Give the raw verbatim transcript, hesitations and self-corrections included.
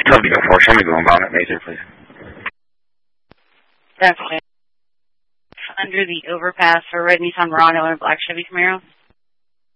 Toby go for show me going bonnet major, please. Definitely. Under the overpass for red Nissan Murano and black Chevy Camaro.